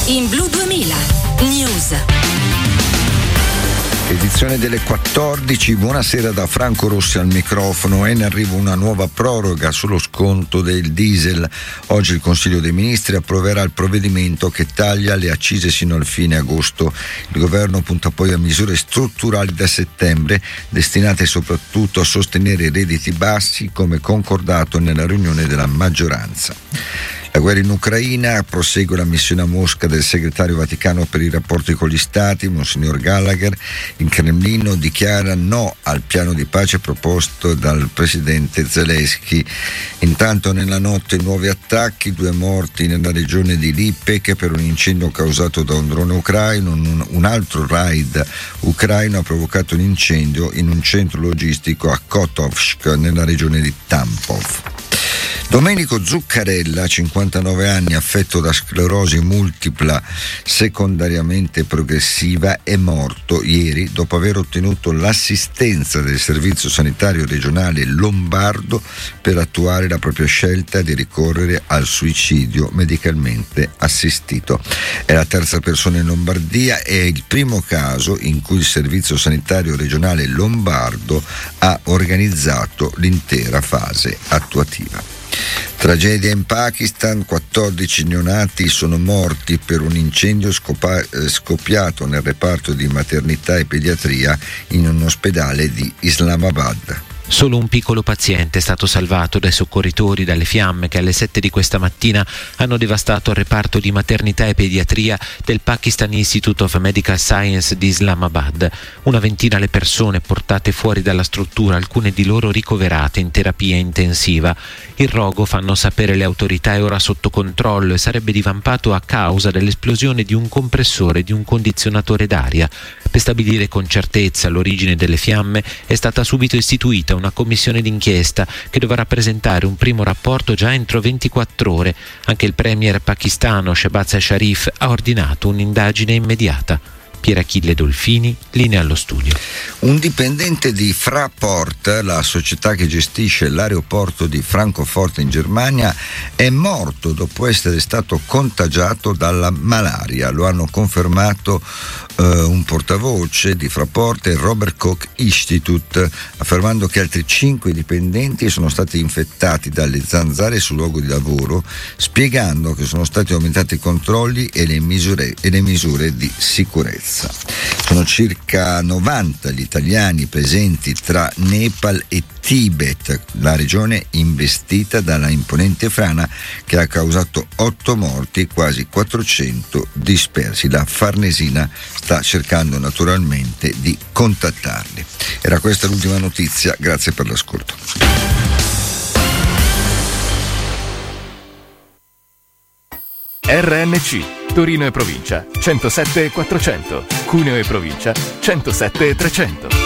in Blu 2000 News. Edizione delle 14, buonasera da Franco Rossi al microfono. È in arrivo una nuova proroga sullo sconto del diesel. Oggi il Consiglio dei Ministri approverà il provvedimento che taglia le accise sino al fine agosto. Il governo punta poi a misure strutturali da settembre, destinate soprattutto a sostenere i redditi bassi, come concordato nella riunione della maggioranza. La guerra in Ucraina, prosegue la missione a Mosca del segretario Vaticano per i rapporti con gli Stati, Monsignor Gallagher. Il Cremlino dichiara no al piano di pace proposto dal presidente Zelensky. Intanto nella notte nuovi attacchi, 2 morti nella regione di Lipek per un incendio causato da un drone ucraino. Un altro raid ucraino ha provocato un incendio in un centro logistico a Kotovsk nella regione di Tampov. Domenico Zuccarella, 59 anni, affetto da sclerosi multipla secondariamente progressiva, è morto ieri dopo aver ottenuto l'assistenza del Servizio Sanitario Regionale Lombardo per attuare la propria scelta di ricorrere al suicidio medicalmente assistito. È la terza persona in Lombardia e è il primo caso in cui il Servizio Sanitario Regionale Lombardo ha organizzato l'intera fase attuativa. Tragedia in Pakistan, 14 neonati sono morti per un incendio scoppiato nel reparto di maternità e pediatria in un ospedale di Islamabad. Solo un piccolo paziente è stato salvato dai soccorritori dalle fiamme che alle 7 di questa mattina hanno devastato il reparto di maternità e pediatria del Pakistan Institute of Medical Science di Islamabad. Una ventina le persone portate fuori dalla struttura, alcune di loro ricoverate in terapia intensiva. Il rogo, fanno sapere le autorità, è ora sotto controllo e sarebbe divampato a causa dell'esplosione di un compressore di un condizionatore d'aria. Per stabilire con certezza l'origine delle fiamme è stata subito istituita una commissione d'inchiesta che dovrà presentare un primo rapporto già entro 24 ore. Anche il premier pakistano Shehbaz Sharif ha ordinato un'indagine immediata. Pier Achille Dolfini, linea allo studio. Un dipendente di Fraport, la società che gestisce l'aeroporto di Francoforte in Germania, è morto dopo essere stato contagiato dalla malaria. Lo hanno confermato un portavoce di Fraport e il Robert Koch Institute, affermando che altri 5 dipendenti sono stati infettati dalle zanzare sul luogo di lavoro, spiegando che sono stati aumentati i controlli e le misure di sicurezza. Sono circa 90 gli italiani presenti tra Nepal e Tibet, la regione investita dalla imponente frana che ha causato 8 morti e quasi 400 dispersi. La Farnesina sta cercando naturalmente di contattarli. Era questa l'ultima notizia, grazie per l'ascolto. RNC Torino e provincia 107 400, Cuneo e provincia 107 300.